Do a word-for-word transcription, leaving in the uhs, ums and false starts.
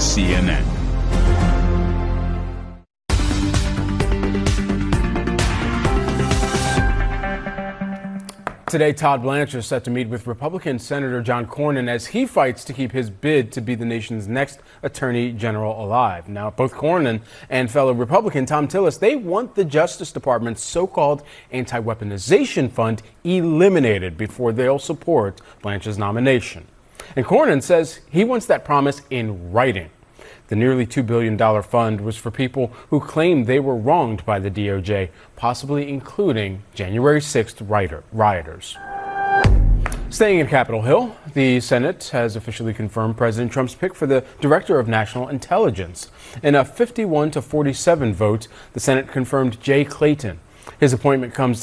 C N N. Today, Todd Blanchard is set to meet with Republican Senator John Cornyn as he fights to keep his bid to be the nation's next Attorney General alive. Now, both Cornyn and fellow Republican Thom Tillis, they want the Justice Department's so-called anti-weaponization fund eliminated before they'll support Blanchard's nomination. And Cornyn says he wants that promise in writing. The nearly two billion dollars fund was for people who claimed they were wronged by the D O J, possibly including January sixth rioters. Staying in Capitol Hill, the Senate has officially confirmed President Trump's pick for the Director of National Intelligence. In a fifty-one to forty-seven vote, the Senate confirmed Jay Clayton. His appointment comes